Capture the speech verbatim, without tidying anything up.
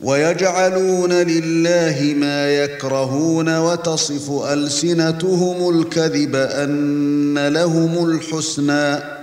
وَيَجْعَلُونَ لِلَّهِ مَا يَكْرَهُونَ وَتَصِفُ أَلْسِنَتُهُمُ الْكَذِبَ أَنَّ لَهُمُ الْحُسْنَى